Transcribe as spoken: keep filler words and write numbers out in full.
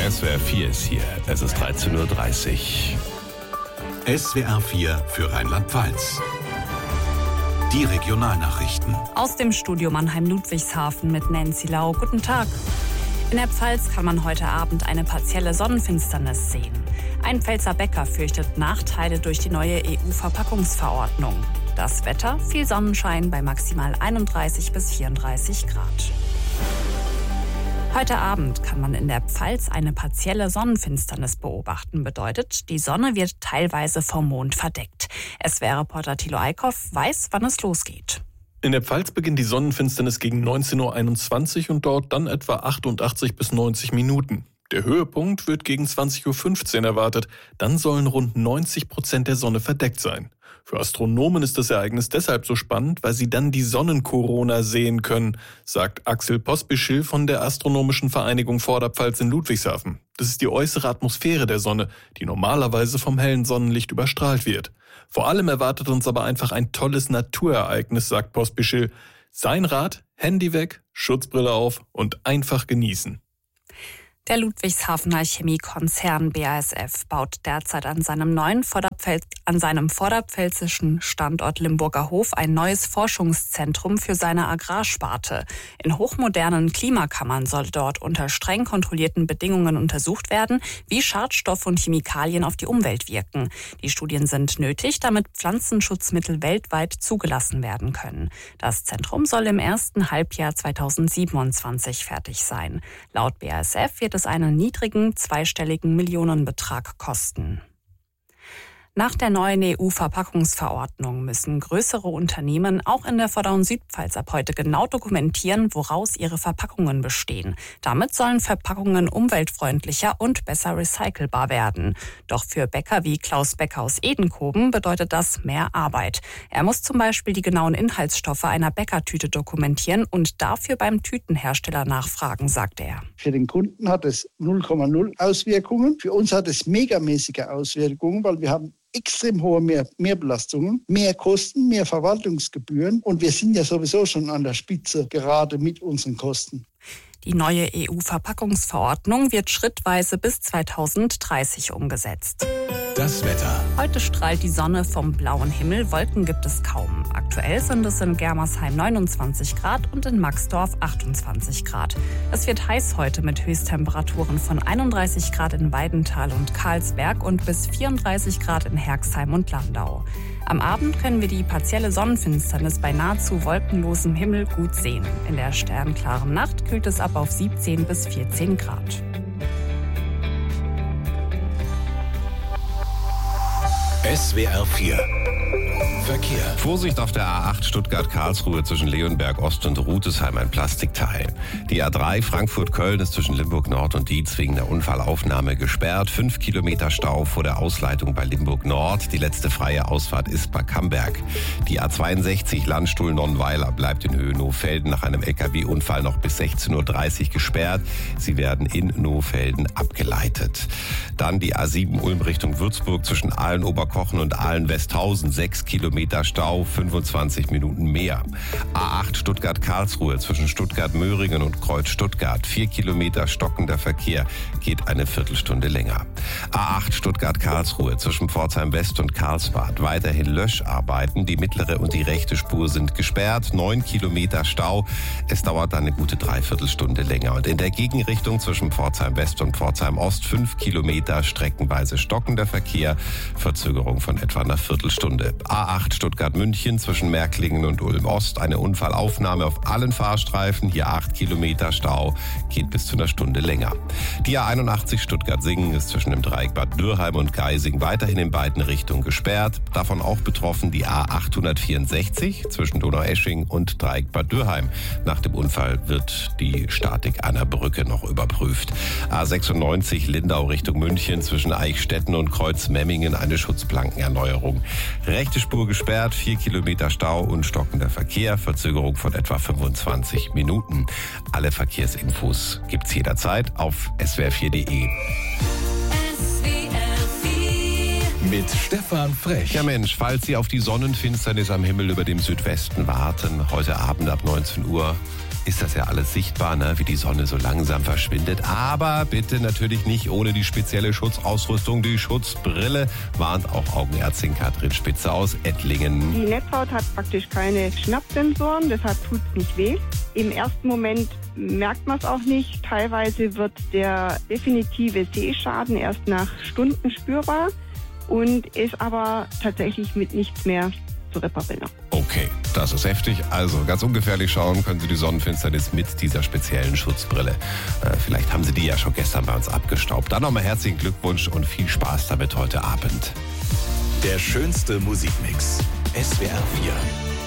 S W R vier ist hier. Es ist dreizehn Uhr dreißig. S W R vier für Rheinland-Pfalz. Die Regionalnachrichten. Aus dem Studio Mannheim-Ludwigshafen mit Nancy Lau. Guten Tag. In der Pfalz kann man heute Abend eine partielle Sonnenfinsternis sehen. Ein Pfälzer Bäcker fürchtet Nachteile durch die neue E U-Verpackungsverordnung. Das Wetter, viel Sonnenschein bei maximal einunddreißig bis vierunddreißig Grad. Heute Abend kann man in der Pfalz eine partielle Sonnenfinsternis beobachten. Bedeutet, die Sonne wird teilweise vom Mond verdeckt. S W R-Reporter Thilo Eickhoff weiß, wann es losgeht. In der Pfalz beginnt die Sonnenfinsternis gegen neunzehn Uhr einundzwanzig und dauert dann etwa achtundachtzig bis neunzig Minuten. Der Höhepunkt wird gegen zwanzig Uhr fünfzehn erwartet. Dann sollen rund neunzig Prozent der Sonne verdeckt sein. Für Astronomen ist das Ereignis deshalb so spannend, weil sie dann die Sonnenkorona sehen können, sagt Axel Pospischil von der Astronomischen Vereinigung Vorderpfalz in Ludwigshafen. Das ist die äußere Atmosphäre der Sonne, die normalerweise vom hellen Sonnenlicht überstrahlt wird. Vor allem erwartet uns aber einfach ein tolles Naturereignis, sagt Pospischil. Sein Rat: Handy weg, Schutzbrille auf und einfach genießen. Der Ludwigshafener Chemiekonzern B A S F baut derzeit an seinem neuen Vorderpfälz, an seinem vorderpfälzischen Standort Limburger Hof ein neues Forschungszentrum für seine Agrarsparte. In hochmodernen Klimakammern soll dort unter streng kontrollierten Bedingungen untersucht werden, wie Schadstoffe und Chemikalien auf die Umwelt wirken. Die Studien sind nötig, damit Pflanzenschutzmittel weltweit zugelassen werden können. Das Zentrum soll im ersten Halbjahr zweitausendsiebenundzwanzig fertig sein. Laut B A S F wird es einen niedrigen zweistelligen Millionenbetrag kosten. Nach der neuen E U-Verpackungsverordnung müssen größere Unternehmen auch in der Vorder- und Südpfalz ab heute genau dokumentieren, woraus ihre Verpackungen bestehen. Damit sollen Verpackungen umweltfreundlicher und besser recycelbar werden. Doch für Bäcker wie Klaus Becker aus Edenkoben bedeutet das mehr Arbeit. Er muss zum Beispiel die genauen Inhaltsstoffe einer Bäckertüte dokumentieren und dafür beim Tütenhersteller nachfragen, sagt er. Für den Kunden hat es null Komma null Auswirkungen. Für uns hat es megamäßige Auswirkungen, weil wir haben extrem hohe Mehr, Mehrbelastungen, mehr Kosten, mehr Verwaltungsgebühren und wir sind ja sowieso schon an der Spitze gerade mit unseren Kosten. Die neue E U-Verpackungsverordnung wird schrittweise bis zweitausenddreißig umgesetzt. Das Wetter. Heute strahlt die Sonne vom blauen Himmel, Wolken gibt es kaum. Aktuell sind es in Germersheim neunundzwanzig Grad und in Maxdorf achtundzwanzig Grad. Es wird heiß heute mit Höchsttemperaturen von einunddreißig Grad in Weidenthal und Karlsberg und bis vierunddreißig Grad in Herxheim und Landau. Am Abend können wir die partielle Sonnenfinsternis bei nahezu wolkenlosem Himmel gut sehen. In der sternklaren Nacht kühlt es ab auf siebzehn bis vierzehn Grad. S W R vier Verkehr. Vorsicht auf der A acht Stuttgart-Karlsruhe zwischen Leonberg Ost und Rutesheim, ein Plastikteil. Die A drei Frankfurt-Köln ist zwischen Limburg Nord und Dietz wegen der Unfallaufnahme gesperrt. Fünf Kilometer Stau vor der Ausleitung bei Limburg Nord. Die letzte freie Ausfahrt ist bei Camberg. Die A zweiundsechzig Landstuhl-Nonnweiler bleibt in Höhe Nohfelden nach einem L K W-Unfall noch bis sechzehn Uhr dreißig gesperrt. Sie werden in Nohfelden abgeleitet. Dann die A sieben Ulm Richtung Würzburg zwischen Aalen-Oberkochen und Aalen-Westhausen. Sechs Kilometer Stau, fünfundzwanzig Minuten mehr. A acht Stuttgart-Karlsruhe zwischen Stuttgart-Möhringen und Kreuz-Stuttgart. Vier Kilometer stockender Verkehr, geht eine Viertelstunde länger. A acht Stuttgart-Karlsruhe zwischen Pforzheim-West und Karlsbad. Weiterhin Löscharbeiten. Die mittlere und die rechte Spur sind gesperrt. Neun Kilometer Stau. Es dauert dann eine gute Dreiviertelstunde länger. Und in der Gegenrichtung zwischen Pforzheim-West und Pforzheim-Ost fünf Kilometer streckenweise stockender Verkehr. Verzögerung von etwa einer Viertelstunde. A acht Stuttgart-München zwischen Märklingen und Ulm-Ost. Eine Unfallaufnahme auf allen Fahrstreifen. Hier acht Kilometer Stau. Geht bis zu einer Stunde länger. Die A einundachtzig Stuttgart-Singen ist zwischen dem Dreieck Bad Dürrheim und Geising weiterhin in beiden Richtungen gesperrt. Davon auch betroffen die A achthundertvierundsechzig zwischen Donaueschingen und Dreieck Bad Dürrheim. Nach dem Unfall wird die Statik einer Brücke noch überprüft. A sechsundneunzig Lindau Richtung München zwischen Eichstätten und Kreuzmemmingen eine Schutzplankenerneuerung. Rechte Spur gesperrt, vier Kilometer Stau und stockender Verkehr, Verzögerung von etwa fünfundzwanzig Minuten. Alle Verkehrsinfos gibt's jederzeit auf s w r vier punkt de. Mit Stefan Frech. Ja Mensch, falls Sie auf die Sonnenfinsternis am Himmel über dem Südwesten warten, heute Abend ab neunzehn Uhr ist das ja alles sichtbar, ne? Wie die Sonne so langsam verschwindet. Aber bitte natürlich nicht ohne die spezielle Schutzausrüstung, die Schutzbrille, warnt auch Augenärztin Katrin Spitzer aus Ettlingen. Die Netzhaut hat praktisch keine Schmerzsensoren, deshalb tut es nicht weh. Im ersten Moment merkt man es auch nicht. Teilweise wird der definitive Sehschaden erst nach Stunden spürbar und ist aber tatsächlich mit nichts mehr zu reparieren. Okay, das ist heftig. Also ganz ungefährlich schauen können Sie die Sonnenfinsternis mit dieser speziellen Schutzbrille. Äh, vielleicht haben Sie die ja schon gestern bei uns abgestaubt. Dann nochmal herzlichen Glückwunsch und viel Spaß damit heute Abend. Der schönste Musikmix. S W R vier.